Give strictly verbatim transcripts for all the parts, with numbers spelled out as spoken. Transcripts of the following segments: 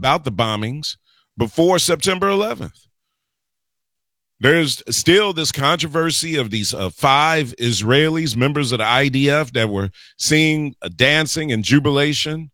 about the bombings before September eleventh. There's still this controversy of these uh, five Israelis, members of the I D F, that were seen uh, dancing in jubilation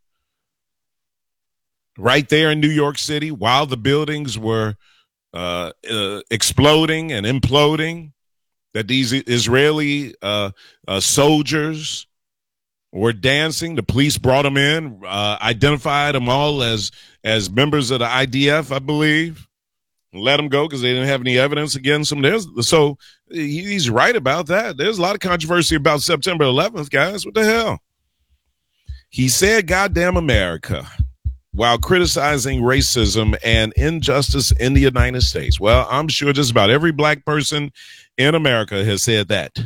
right there in New York City while the buildings were uh, uh, exploding and imploding, that these Israeli uh, uh, soldiers were dancing. The police brought them in, uh, identified them all as, as members of the I D F, I believe. Let them go because they didn't have any evidence against them. There's, so he's right about that. There's a lot of controversy about September eleventh, guys. What the hell? He said, "Goddamn America," while criticizing racism and injustice in the United States. Well, I'm sure just about every black person in America has said that.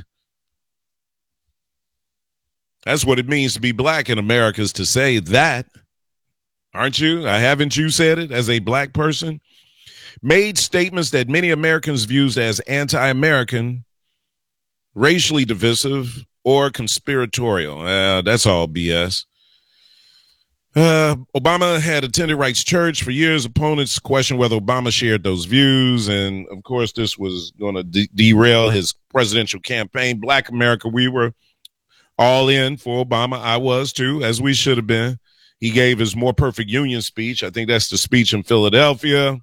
That's what it means to be black in America, is to say that. Aren't you? Haven't you said it as a black person? Made statements that many Americans views as anti-American, racially divisive, or conspiratorial. Uh, that's all B S. Uh, Obama had attended Rights Church for years. Opponents questioned whether Obama shared those views. And, of course, this was going to de- derail his presidential campaign. Black America, we were all in for Obama. I was, too, as we should have been. He gave his More Perfect Union speech. I think that's the speech in Philadelphia.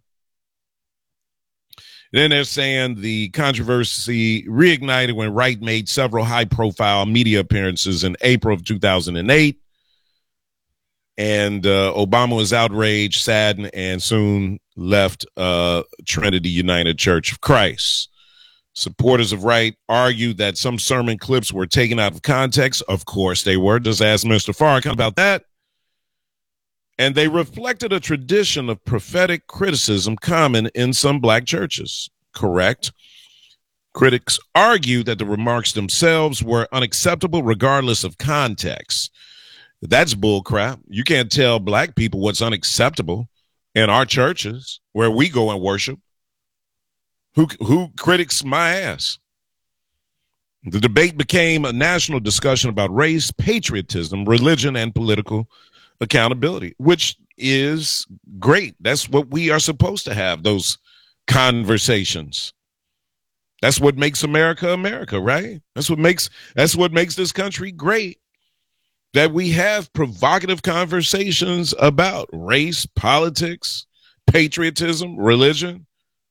Then they're saying the controversy reignited when Wright made several high-profile media appearances in April of two thousand eight. And uh, Obama was outraged, saddened, and soon left uh, Trinity United Church of Christ. Supporters of Wright argued that some sermon clips were taken out of context. Of course they were. Just ask Mister Farrakhan about that. And they reflected a tradition of prophetic criticism common in some black churches. Correct. Critics argue that the remarks themselves were unacceptable regardless of context. That's bullcrap. You can't tell black people what's unacceptable in our churches where we go and worship. Who, who critics my ass? The debate became a national discussion about race, patriotism, religion, and political accountability, which is great. That's what we are supposed to have, those conversations. That's what makes America America, right? That's what makes that's what makes this country great. That we have provocative conversations about race, politics, patriotism, religion.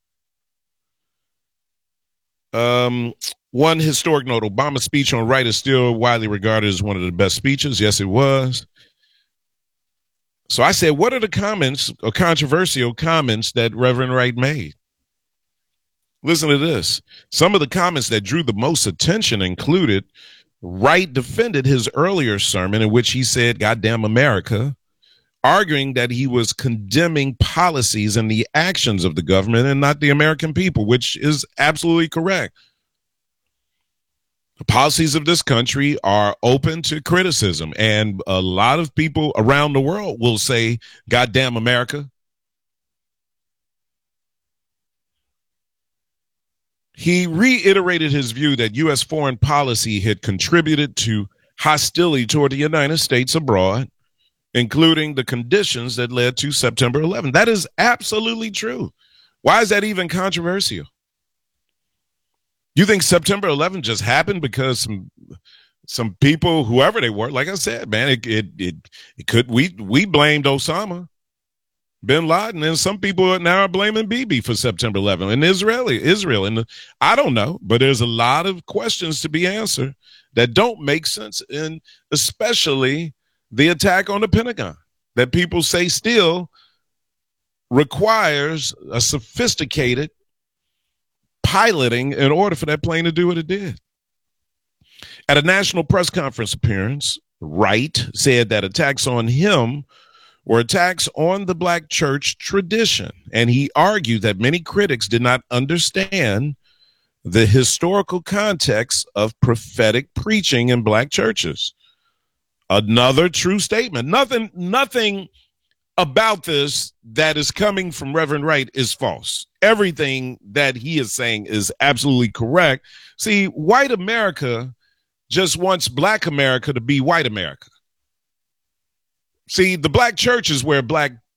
Um, one historic note: Obama's speech on Wright is still widely regarded as one of the best speeches. Yes, it was. So I said, what are the comments or controversial comments that Reverend Wright made? Listen to this. Some of the comments that drew the most attention included Wright defended his earlier sermon in which he said, "Goddamn America," arguing that he was condemning policies and the actions of the government and not the American people, which is absolutely correct. The policies of this country are open to criticism, and a lot of people around the world will say, "Goddamn America." He reiterated his view that U S foreign policy had contributed to hostility toward the United States abroad, including the conditions that led to September eleventh. That is absolutely true. Why is that even controversial? You think September eleventh just happened because some some people, whoever they were, like I said, man, it it it, it could we we blamed Osama bin Laden, and some people now are blaming Bibi for September eleventh and Israeli Israel, and I don't know, but there's a lot of questions to be answered that don't make sense, and especially the attack on the Pentagon that people say still requires a sophisticated piloting in order for that plane to do what it did. At a national press conference appearance, Wright said that attacks on him were attacks on the black church tradition, and he argued that many critics did not understand the historical context of prophetic preaching in black churches. Another true statement. Nothing, nothing about this that is coming from Reverend Wright is false. Everything that he is saying is absolutely correct. See, white America just wants black America to be white America. See, the black church is where black